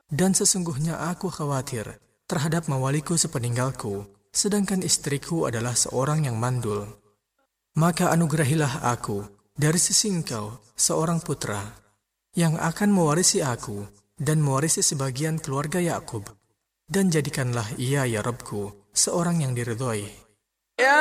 Dan sesungguhnya aku khawatir terhadap mawaliku sepeninggalku, sedangkan istriku adalah seorang yang mandul. Maka anugerahilah aku dari sisi Engkau seorang putra yang akan mewarisi aku dan mewarisi sebagian keluarga Yakub, dan jadikanlah ia ya Rabbku seorang yang diridhoi.